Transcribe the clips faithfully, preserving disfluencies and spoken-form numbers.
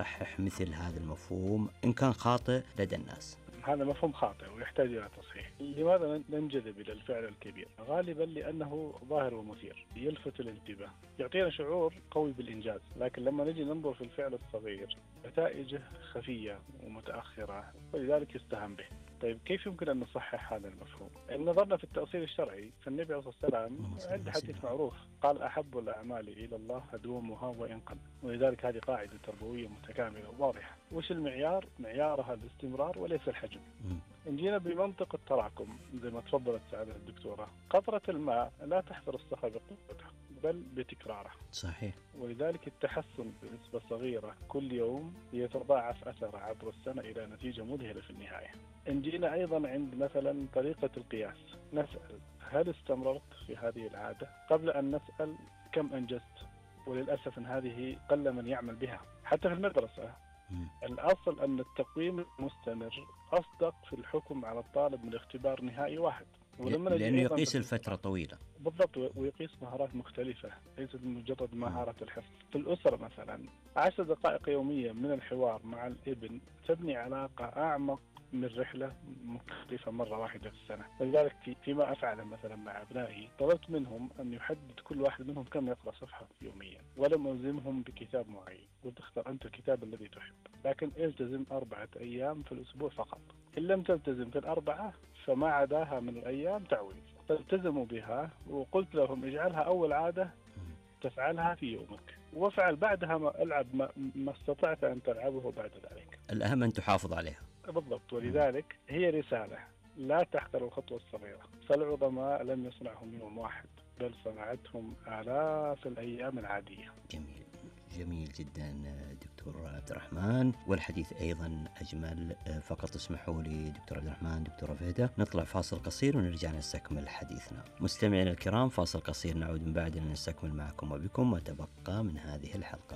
نصحح مثل هذا المفهوم إن كان خاطئ لدى الناس؟ هذا مفهوم خاطئ ويحتاج إلى تصحيح. لماذا ننجذب إلى الفعل الكبير؟ غالبا لأنه ظاهر ومثير، يلفت الانتباه، يعطينا شعور قوي بالإنجاز. لكن لما نجي ننظر في الفعل الصغير نتائجه خفية ومتأخرة، ولذلك يستهان به. طيب كيف يمكن أن نصحح هذا المفهوم؟ إن نظرنا في التأصيل الشرعي، فالنبي عليه الصلاة والسلام عنده حديث معروف قال: أحب الأعمال إلى الله أدومها وإن قل. ولذلك هذه قاعدة تربوية متكاملة وواضحة. وش المعيار؟ معيارها الاستمرار وليس الحجم. إن جينا بمنطق التراكم زي ما تفضلت سعادة الدكتورة، قطرة الماء لا تحفر الصخر بقوتها بل بتكراره. صحيح. ولذلك التحسن بنسبة صغيرة كل يوم يتضاعف أثره عبر السنة إلى نتيجة مذهلة في النهاية. إن جينا أيضا عند مثلا طريقة القياس، نسأل: هل استمررت في هذه العادة؟ قبل أن نسأل كم أنجزت. وللأسف أن هذه قل من يعمل بها. حتى في المدرسة الأصل أن التقويم المستمر أصدق في الحكم على الطالب من اختبار نهائي واحد، لأنه يقيس الفترة طويلة. بالضبط، ويقيس مهارات مختلفة ليست مجرد مهارة الحفظ. في الأسرة مثلا عشر دقائق يوميا من الحوار مع الابن تبني علاقة أعمق من رحلة مختلفة مرة واحدة في السنة. لذلك في فيما أفعله مثلا مع أبنائي، طلبت منهم أن يحدد كل واحد منهم كم يقرأ صفحة يوميا، ولم ألزمهم بكتاب معين. قلت: اختر أنت الكتاب الذي تحب، لكن التزم أربعة أيام في الأسبوع فقط. إن لم تلتزم في الأربعة فما عداها من الأيام تعويض. فالتزموا بها، وقلت لهم: اجعلها أول عادة تفعلها في يومك، وافعل بعدها ما العب ما, ما استطعت أن تلعبه بعد ذلك. الأهم أن تحافظ عليها. بالضبط. ولذلك هي رسالة: لا تحقر الخطوة الصغيرة، فالعظماء لم يصنعهم يوم واحد بل صنعتهم آلاف الأيام العادية. جميل جميل جدا دكتور عبد الرحمن، والحديث أيضا أجمل. فقط اسمحوا لي دكتور عبد الرحمن، دكتورة فهدة، نطلع فاصل قصير ونرجع نستكمل حديثنا. مستمعينا الكرام، فاصل قصير نعود من بعد لنستكمل معكم وبكم ما تبقى من هذه الحلقة.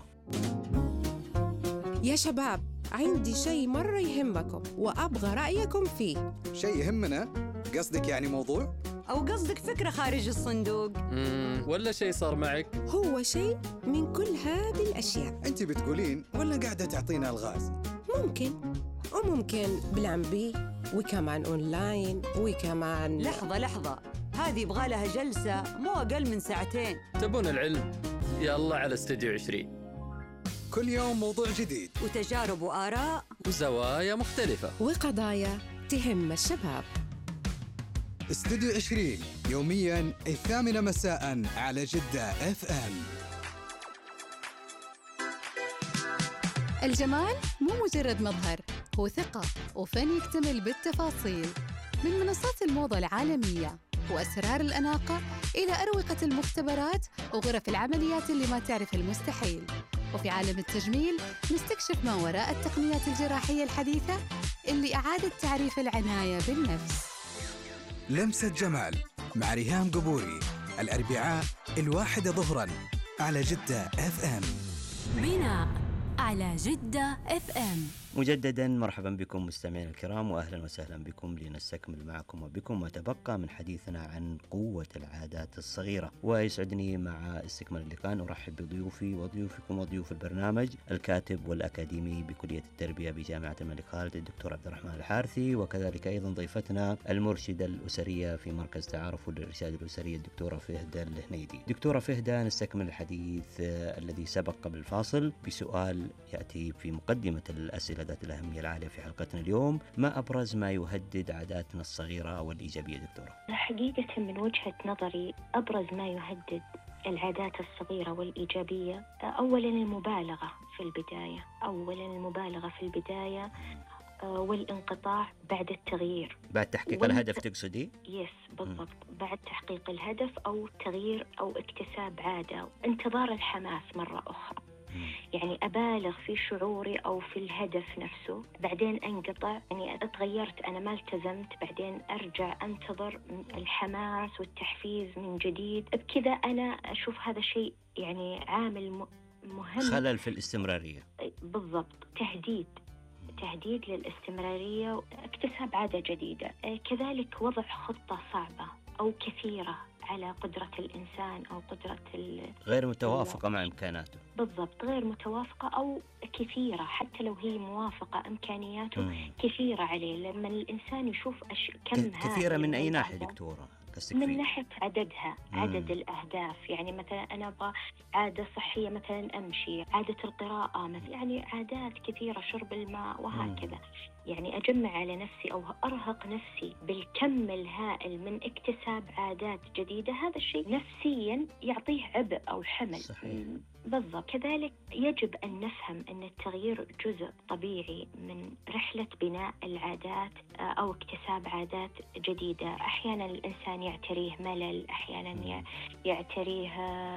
يا شباب، عندي شيء مرة يهمكم وأبغى رأيكم فيه. شيء يهمنا؟ قصدك يعني موضوع؟ أو قصدك فكرة خارج الصندوق؟ مم. ولا شيء صار معك؟ هو شيء من كل هذه الأشياء. أنت بتقولين ولا قاعدة تعطينا الغاز؟ ممكن وممكن بلان بي، وكمان أونلاين، وكمان... لحظة لحظة، هذه يبغى لها جلسة مو أقل من ساعتين. تبون العلم؟ يلا على استوديو عشرين. كل يوم موضوع جديد وتجارب وآراء وزوايا مختلفة وقضايا تهم الشباب. استوديو عشرين يومياً الثامنة مساءً على جدة اف ام. الجمال مو مجرد مظهر، هو ثقة وفن يكتمل بالتفاصيل. من منصات الموضة العالمية وأسرار الأناقة إلى أروقة المختبرات وغرف العمليات اللي ما تعرف المستحيل. وفي عالم التجميل نستكشف ما وراء التقنيات الجراحية الحديثة اللي أعادت تعريف العناية بالنفس. لمسة جمال مع ريهام قبوري، الأربعاء الواحدة ظهراً على جدة اف ام. بناء على جدة اف ام. مجددا مرحبا بكم مستمعين الكرام، وأهلا وسهلا بكم لنستكمل معكم وبكم ما تبقى من حديثنا عن قوة العادات الصغيرة. ويسعدني مع استكمال اللقاء أن أرحب بضيوفي وضيوفكم وضيوف البرنامج، الكاتب والأكاديمي بكلية التربية بجامعة الملك خالد الدكتور عبد الرحمن الحارثي، وكذلك أيضا ضيفتنا المرشدة الأسرية في مركز تعارف والإرشاد الأسري الدكتورة فهدة الهنيدي. دكتورة فهدة، نستكمل الحديث الذي سبق قبل الفاصل بسؤال يأتي في مقدمة الأسئلة ذات الأهمية العالية في حلقتنا اليوم: ما أبرز ما يهدد عاداتنا الصغيرة والإيجابية دكتورة؟ حقيقة من وجهة نظري أبرز ما يهدد العادات الصغيرة والإيجابية أولا المبالغة في البداية أولا المبالغة في البداية والانقطاع بعد التغيير. بعد تحقيق والت... الهدف تقصدي؟ يس بالضبط. م. بعد تحقيق الهدف أو تغيير أو اكتساب عادة، انتظار الحماس مرة أخرى. يعني أبالغ في شعوري أو في الهدف نفسه، بعدين أنقطع، يعني أتغيرت، أنا ما التزمت، بعدين أرجع أنتظر الحماس والتحفيز من جديد. بكذا أنا أشوف هذا شيء يعني عامل مهم، خلل في الاستمرارية. بالضبط، تهديد تهديد للاستمرارية، اكتساب عادة جديدة. كذلك وضع خطة صعبة أو كثيرة على قدرة الإنسان أو قدرة غير متوافقة مع إمكاناته. بالضبط، غير متوافقة أو كثيرة، حتى لو هي موافقة إمكانياته مم. كثيرة عليه. لما الإنسان يشوف أش... كم كثيرة من أي ناحية دكتورة؟ من ناحية عددها، مم. عدد الأهداف. يعني مثلا أنا أبغى عادة صحية، مثلا أمشي، عادة القراءة مثلا، يعني عادات كثيرة، شرب الماء وهكذا. مم. يعني أجمع على نفسي أو أرهق نفسي بالكم الهائل من اكتساب عادات جديدة، هذا الشيء نفسيا يعطيه عبء أو حمل. صحيح. بالضبط. كذلك يجب أن نفهم أن التغيير جزء طبيعي من رحلة بناء العادات أو اكتساب عادات جديدة. أحيانا الإنسان يعتريه ملل، أحيانا يعتريه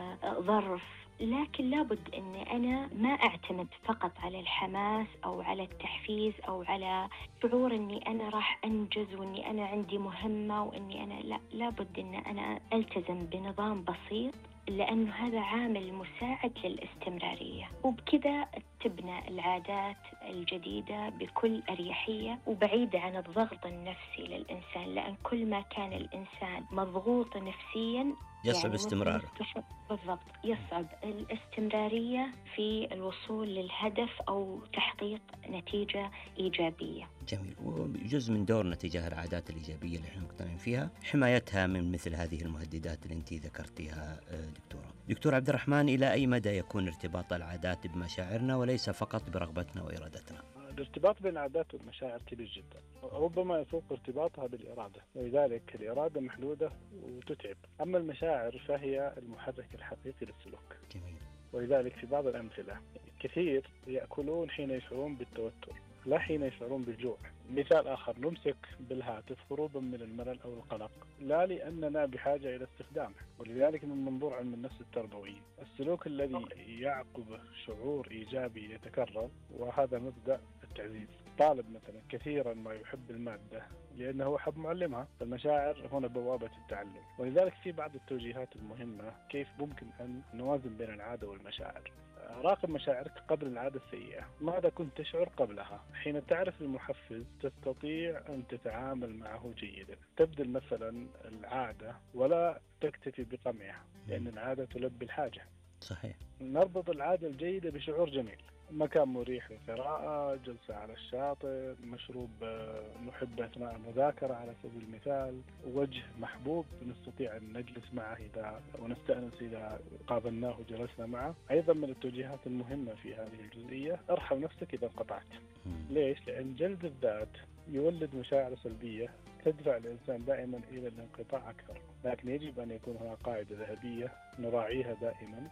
ظرف، لكن لابد أن أنا ما أعتمد فقط على الحماس أو على التحفيز أو على شعور أني أنا راح أنجز وأني أنا عندي مهمة وأني أنا لا، لابد أن أنا ألتزم بنظام بسيط، لأنه هذا عامل مساعد للاستمرارية. وبكذا تبنى العادات الجديدة بكل أريحية وبعيدة عن الضغط النفسي للإنسان، لأن كل ما كان الإنسان مضغوط نفسياً يصعب يعني استمراره. بالضبط، يصعب الاستمرارية في الوصول للهدف أو تحقيق نتيجة إيجابية. جميل. وجزء من دورنا تجاه العادات الإيجابية اللي احنا مقتنعين فيها حمايتها من مثل هذه المهددات اللي انت ذكرتيها دكتورة. دكتور عبد الرحمن، إلى أي مدى يكون ارتباط العادات بمشاعرنا وليس فقط برغبتنا وإرادتنا؟ الارتباط بين العادات والمشاعر كبير جدا، ربما يفوق ارتباطها بالإرادة، ولذلك الإرادة محدودة وتتعب. أما المشاعر فهي المحرك الحقيقي للسلوك. جميل. ولذلك في بعض الأمثلة كثير يأكلون حين يشعرون بالتوتر، لا حين يشعرون بالجوع. مثال آخر، نمسك بالهاتف هروبا من الملل أو القلق، لا لأننا بحاجة إلى استخدامه. ولذلك من منظور علم النفس التربوي، السلوك الذي يعقب شعور إيجابي يتكرر، وهذا مبدأ التعزيز. طالب مثلا كثيرا ما يحب المادة لأنه حب معلمها، فالمشاعر هنا بوابة التعلم. ولذلك في بعض التوجيهات المهمة كيف ممكن أن نوازن بين العادة والمشاعر. راقب مشاعرك قبل العادة السيئة. ماذا كنت تشعر قبلها؟ حين تعرف المحفز تستطيع أن تتعامل معه جيدا. تبدل مثلا العادة ولا تكتفي بقمعها، لأن العادة تلبي الحاجة. صحيح. نربط العادة الجيدة بشعور جميل، مكان مريح للقراءة، جلسة على الشاطئ، مشروب نحبه أثناء المذاكرة على سبيل المثال، وجه محبوب نستطيع أن نجلس معه إذا ونستأنس إذا قابلناه وجلسنا معه. أيضا من التوجيهات المهمة في هذه الجزئية، ارحم نفسك إذا انقطعت. ليش؟ لأن جلد الذات يولد مشاعر سلبية تدفع الإنسان دائما إلى الانقطاع أكثر. لكن يجب أن يكون هناك قاعدة ذهبية نراعيها دائما،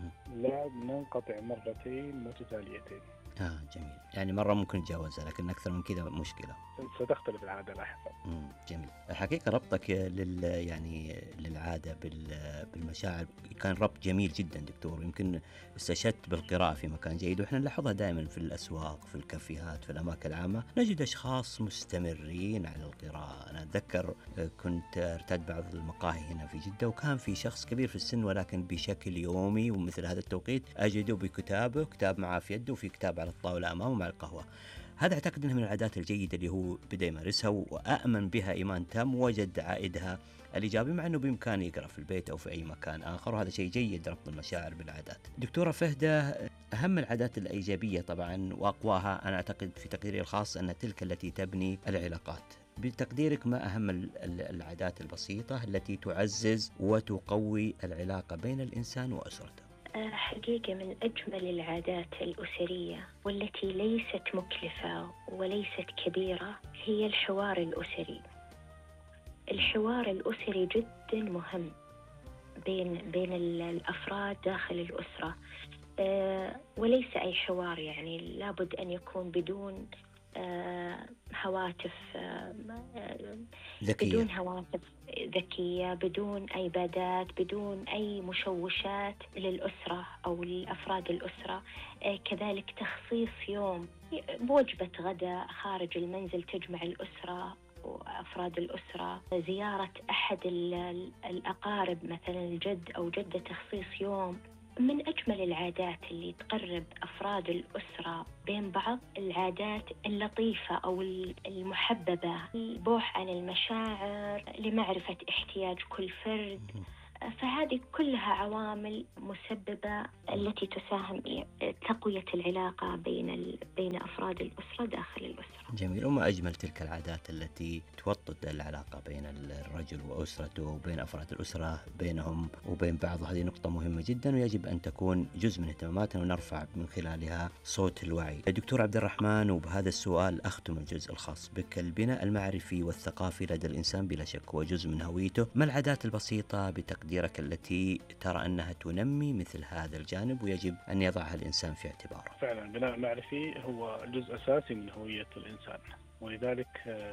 لا ننقطع مرتين متتاليتين. آه جميل. يعني مرة ممكن نتجاوزها، لكن أكثر من كذا مشكلة. ستختلف العادة لاحقا. جميل. الحقيقة ربطك لل يعني للعادة بالمشاعر كان ربط جميل جدا دكتور. يمكن استشهدت بالقراءة في مكان جيد، وإحنا نلاحظها دائما في الأسواق، في الكافيهات، في الأماكن العامة، نجد أشخاص مستمرين على القراءة. أنا أتذكر كنت أرتاد بعض المقاهي هنا في جدة، وكان في شخص كبير في السن ولكن بشكل يومي ومثل هذا التوقيت أجده بكتابه، كتاب معه في يده وفي كتاب على الطاولة أمامه مع القهوة. هذا أعتقد أنها من العادات الجيدة اللي هو بدأ يمارسها وأأمن بها إيمان تام، وجد عائدها الإيجابي، مع أنه بإمكانه يقرأ في البيت أو في أي مكان آخر، وهذا شيء جيد ربط المشاعر بالعادات. دكتورة فهدة، أهم العادات الإيجابية طبعا وأقواها أنا أعتقد في تقديري الخاص أن تلك التي تبني العلاقات. بتقديرك ما أهم العادات البسيطة التي تعزز وتقوي العلاقة بين الإنسان وأسرته؟ حقيقة من أجمل العادات الأسرية والتي ليست مكلفة وليست كبيرة هي الحوار الأسري. الحوار الأسري جدا مهم بين بين الأفراد داخل الأسرة، وليس أي حوار، يعني لابد أن يكون بدون هواتف ذكية. بدون هواتف ذكية، بدون أي بادات، بدون أي مشوشات للأسرة أو لأفراد الأسرة. كذلك تخصيص يوم بوجبة غداء خارج المنزل تجمع الأسرة وأفراد الأسرة، زيارة أحد الأقارب مثلا الجد أو جدة، تخصيص يوم من أجمل العادات اللي تقرب أفراد الأسرة بين بعض العادات اللطيفة أو المحببة، البوح عن المشاعر لمعرفة احتياج كل فرد. فهذه كلها عوامل مسببة التي تساهم في تقوية العلاقة بين بين أفراد الأسرة داخل الأسرة. جميل. وما أجمل تلك العادات التي توطد العلاقة بين الرجل وأسرته وبين أفراد الأسرة بينهم وبين بعض. هذه نقطة مهمة جدا ويجب أن تكون جزء من اهتماماتنا ونرفع من خلالها صوت الوعي. دكتور عبد الرحمن، وبهذا السؤال أختم الجزء الخاص بك. البناء المعرفي والثقافي لدى الإنسان بلا شك هو جزء من هويته. ما العادات البسيطة بتقديرك التي ترى أنها تنمي مثل هذا الجانب ويجب أن يضعها الإنسان في اعتباره؟ فعلا البناء المعرفي هو جزء أساسي من هوية الإنسان، ولذلك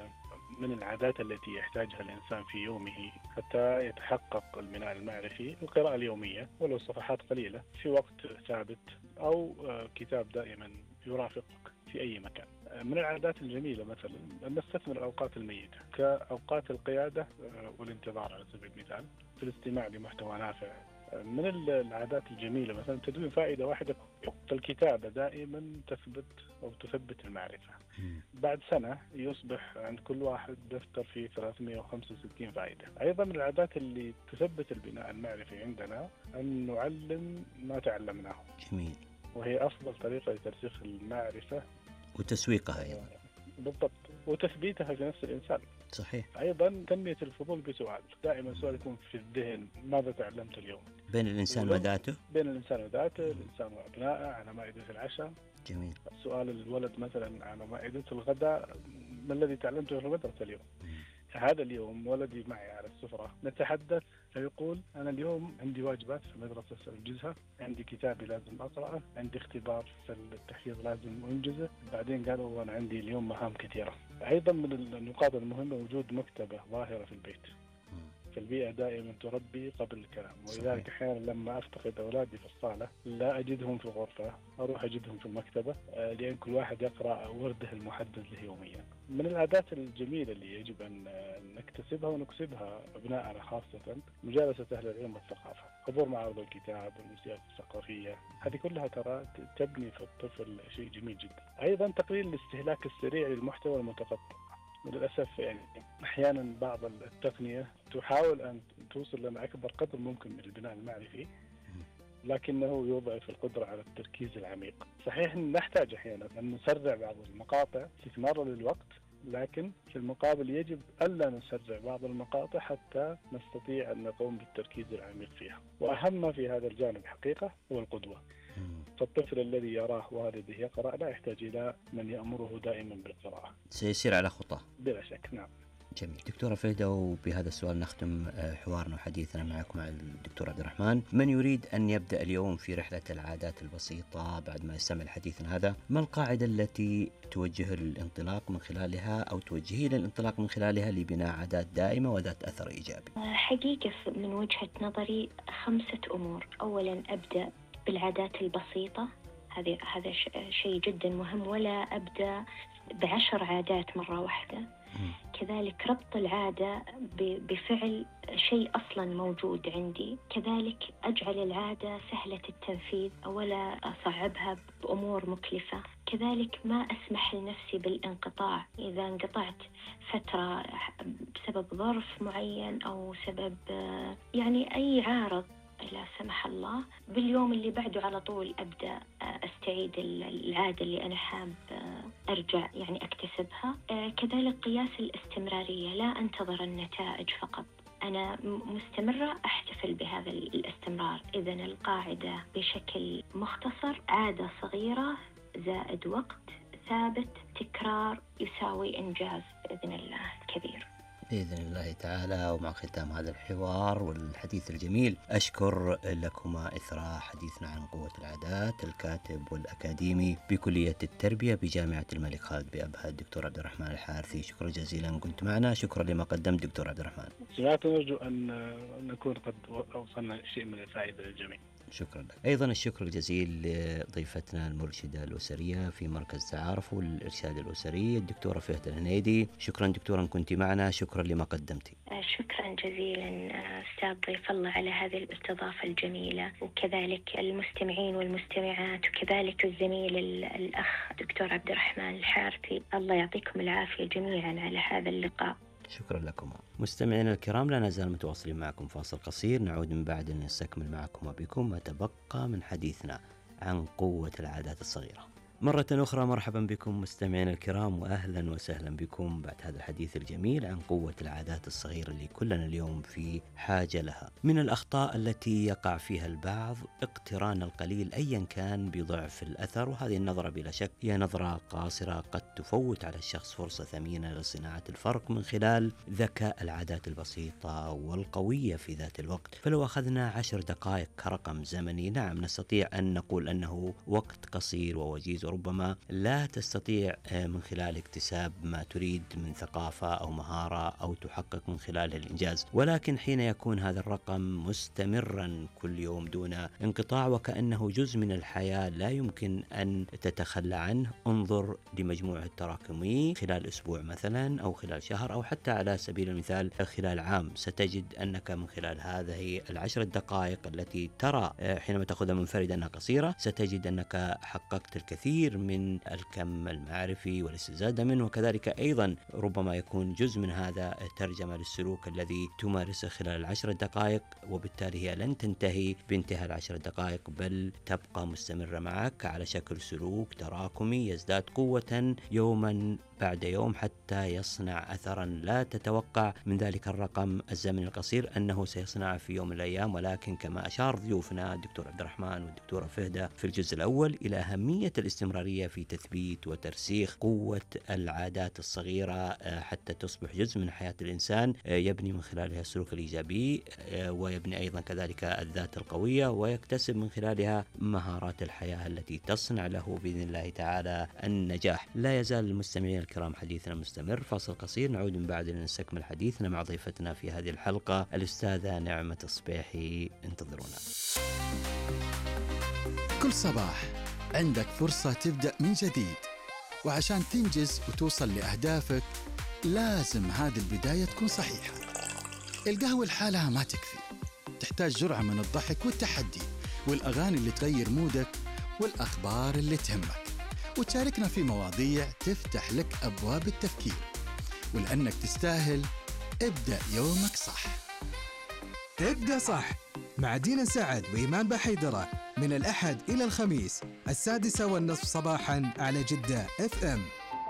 من العادات التي يحتاجها الإنسان في يومه حتى يتحقق البناء المعرفي القراءة اليومية ولو صفحات قليلة في وقت ثابت أو كتاب دائما يرافقك في أي مكان. من العادات الجميلة مثلا أن نستثمر الأوقات الميتة كأوقات القيادة والانتظار على سبيل المثال في الاستماع لمحتوى نافع. من العادات الجميلة مثلا تدوين فائدة واحدة في الكتابة، دائما تثبت أو تثبت المعرفة. بعد سنة يصبح عند كل واحد دفتر فيه ثلاثمئة وخمسة وستين فائدة. أيضا من العادات اللي تثبت البناء المعرفي عندنا أن نعلم ما تعلمناه. جميل. وهي أفضل طريقة لترسيخ المعرفة وتسويقها أيضا. بالضبط، وتثبيتها في نفس الإنسان. صحيح. أيضا تنمية الفضول بسؤال، دائما السؤال يكون في الذهن: ماذا تعلمت اليوم؟ بين الإنسان وذاته. بين الإنسان وذاته، الإنسان وأبنائه على مائدة العشاء. جميل. سؤال الولد مثلا على مائدة الغداء: ما الذي تعلمته في المدرسة اليوم؟ هذا اليوم ولدي معي على السفرة نتحدث فيقول: أنا اليوم عندي واجبات في المدرسة سأنجزها، عندي كتابي لازم أقرأه، عندي اختبار في التحفيظ لازم أنجزه. بعدين قالوا: أنا عندي اليوم مهام كثيرة. أيضا من النقاط المهمة وجود مكتبة ظاهرة في البيت. في البيئة دائما تربي قبل الكلام، ولذلك أحيانا لما أفتقد أولادي في الصالة لا أجدهم في الغرفة، أروح أجدهم في المكتبة، لأن كل واحد يقرأ ورده المحدد له يوميا. من العادات الجميلة اللي يجب أن نكتسبها ونكسبها أبنائنا خاصة مجالسة أهل العلم والثقافة، حضور معارض الكتاب والمسيرات الثقافية. هذه كلها ترى تبني في الطفل شيء جميل جدا. أيضا تقليل الاستهلاك السريع للمحتوى المتقطع. وللأسف يعني أحيانا بعض التقنية تحاول أن توصل لنا أكبر قدر ممكن من البناء المعرفي، لكنه يضعف القدرة على التركيز العميق. صحيح نحتاج أحيانا أن نسرع بعض المقاطع استثمارا للوقت، لكن في المقابل يجب ألا نسرع بعض المقاطع حتى نستطيع أن نقوم بالتركيز العميق فيها. وأهم في هذا الجانب حقيقة هو القدوة. فالطفل الذي يراه والده يقرأ لا يحتاج إلى من يأمره دائما بالقراءة، سيسير على خطاه بلا شك. نعم. جميل. دكتورة فهدة، وبهذا السؤال نختم حوارنا وحديثنا معكم مع الدكتور عبد الرحمن. من يريد أن يبدأ اليوم في رحلة العادات البسيطة بعد ما يستمع حديثنا هذا، ما القاعدة التي توجهه للانطلاق من خلالها أو توجهيه للانطلاق من خلالها لبناء عادات دائمة وذات أثر إيجابي؟ حقيقة من وجهة نظري خمسة أمور. أولا أبدأ بالعادات البسيطة، هذا هذا شيء جدا مهم، ولا أبدأ بعشر عادات مرة واحدة. كذلك ربط العادة بفعل شيء أصلا موجود عندي. كذلك أجعل العادة سهلة التنفيذ ولا أصعبها بأمور مكلفة. كذلك ما أسمح لنفسي بالانقطاع إذا انقطعت فترة بسبب ظرف معين أو سبب يعني أي عارض لا سمح الله، باليوم اللي بعده على طول أبدأ أستعيد العادة اللي أنا حاب أرجع يعني أكتسبها. كذلك قياس الاستمرارية، لا أنتظر النتائج فقط، أنا مستمرة أحتفل بهذا الاستمرار. إذن القاعدة بشكل مختصر: عادة صغيرة زائد وقت ثابت، تكرار يساوي إنجاز بإذن الله الكبير. بإذن الله تعالى. ومع ختام هذا الحوار والحديث الجميل، أشكر لكما إثر حديثنا عن قوة العادات الكاتب والأكاديمي بكلية التربية بجامعة الملك خالد بأبها الدكتور عبد الرحمن الحارثي. شكرا جزيلا كنت معنا. شكرا لما قدمت دكتور عبد الرحمن. سمعت، نرجو أن نكون قد أوصلنا شيء من الفائدة للجميع. شكرا لك. أيضا الشكر الجزيل لضيفتنا المرشدة الأسرية في مركز تعارف والإرشاد الأسري الدكتورة فهد الهنيدي. شكرا دكتورا كنت معنا، شكرا لما قدمتي. شكرا جزيلا أستاذ ضيف الله على هذه الاستضافة الجميلة، وكذلك المستمعين والمستمعات، وكذلك الزميل الأخ دكتور عبد الرحمن الحارثي. الله يعطيكم العافية جميعا على هذا اللقاء. شكرا لكم. مستمعينا الكرام، لا نزال متواصلين معكم، فاصل قصير نعود من بعد نستكمل معكم وبكم ما تبقى من حديثنا عن قوة العادات الصغيرة. مرة أخرى مرحبا بكم مستمعينا الكرام، وأهلا وسهلا بكم بعد هذا الحديث الجميل عن قوة العادات الصغيرة اللي كلنا اليوم في حاجة لها. من الأخطاء التي يقع فيها البعض اقتران القليل أيا كان بضعف الأثر، وهذه النظرة بلا شك هي نظرة قاصرة قد تفوت على الشخص فرصة ثمينة لصناعة الفرق من خلال ذكاء العادات البسيطة والقوية في ذات الوقت. فلو أخذنا عشر دقائق كرقم زمني، نعم نستطيع أن نقول أنه وقت قصير ووجيز، وربما لا تستطيع من خلال اكتساب ما تريد من ثقافة أو مهارة أو تحقق من خلال الإنجاز، ولكن حين يكون هذا الرقم مستمرا كل يوم دون انقطاع وكأنه جزء من الحياة لا يمكن أن تتخلى عنه، انظر لمجموعه التراكمي خلال أسبوع مثلا أو خلال شهر أو حتى على سبيل المثال خلال عام، ستجد أنك من خلال هذه العشر دقائق التي ترى حينما تأخذها منفردا أنها قصيرة، ستجد أنك حققت الكثير من الكم المعرفي والاستزادة منه، وكذلك أيضا ربما يكون جزء من هذا ترجمة للسلوك الذي تمارسه خلال العشر دقائق، وبالتالي هي لن تنتهي بانتهاء العشر دقائق بل تبقى مستمرة معك على شكل سلوك تراكمي يزداد قوة يوما بعد يوم حتى يصنع أثرا لا تتوقع من ذلك الرقم الزمني القصير أنه سيصنع في يوم من الأيام. ولكن كما أشار ضيوفنا الدكتور عبد الرحمن والدكتورة فهدة في الجزء الأول إلى أهمية الاستمرارية في تثبيت وترسيخ قوة العادات الصغيرة حتى تصبح جزء من حياة الإنسان، يبني من خلالها السلوك الإيجابي ويبني أيضا كذلك الذات القوية، ويكتسب من خلالها مهارات الحياة التي تصنع له بإذن الله تعالى النجاح. لا يزال المستمعين الكرام حديثنا مستمر، فاصل قصير نعود من بعد لنستكمل حديثنا مع ضيفتنا في هذه الحلقة الأستاذة نعمة الصبيحي. انتظرونا. كل صباح عندك فرصة تبدأ من جديد، وعشان تنجز وتوصل لأهدافك لازم هذه البداية تكون صحيحة. القهوة لحالها ما تكفي، تحتاج جرعة من الضحك والتحدي والأغاني اللي تغير مودك والأخبار اللي تهمك، وتشاركنا في مواضيع تفتح لك أبواب التفكير. ولأنك تستاهل ابدأ يومك صح. ابدأ صح مع دينا سعد وإيمان بحيدرة من الأحد إلى الخميس السادسة والنصف صباحا على جدة اف ام.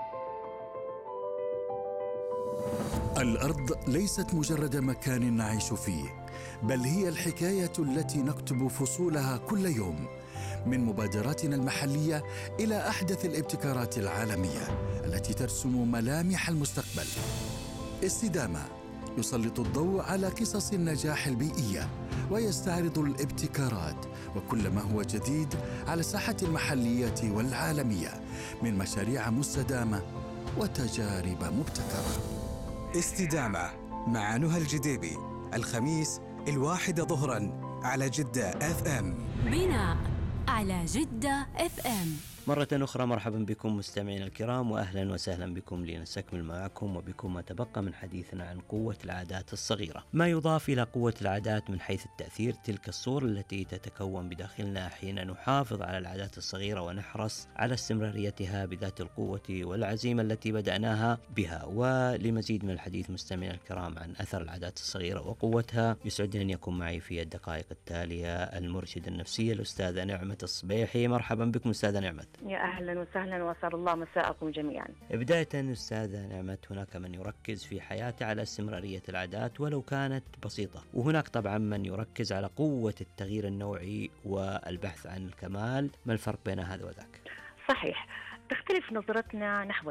الأرض ليست مجرد مكان نعيش فيه، بل هي الحكاية التي نكتب فصولها كل يوم، من مبادراتنا المحلية إلى أحدث الابتكارات العالمية التي ترسم ملامح المستقبل. استدامة يسلط الضوء على قصص النجاح البيئية ويستعرض الابتكارات وكل ما هو جديد على الساحة المحلية والعالمية من مشاريع مستدامة وتجارب مبتكرة. استدامة مع نهى الجديبي الخميس الواحدة ظهرا على جدة اف ام. بناء على جدة اف ام. مرة أخرى مرحبا بكم مستمعين الكرام، وأهلا وسهلا بكم لنستكمل معكم وبكم ما تبقى من حديثنا عن قوة العادات الصغيرة. ما يضاف إلى قوة العادات من حيث التأثير تلك الصورة التي تتكون بداخلنا حين نحافظ على العادات الصغيرة ونحرص على استمراريتها بذات القوة والعزيمة التي بدأناها بها. ولمزيد من الحديث مستمعين الكرام عن أثر العادات الصغيرة وقوتها، يسعدني أن يكون معي في الدقائق التالية المرشدة النفسية الأستاذة نعمة الصبيحي. مرحبا بكم أستاذة نعمة. يا أهلا وسهلا، وأسأل الله مساءكم جميعا. بداية أستاذة نعمة، هناك من يركز في حياته على استمرارية العادات ولو كانت بسيطة، وهناك طبعا من يركز على قوة التغيير النوعي والبحث عن الكمال. ما الفرق بين هذا وذاك؟ صحيح، تختلف نظرتنا نحو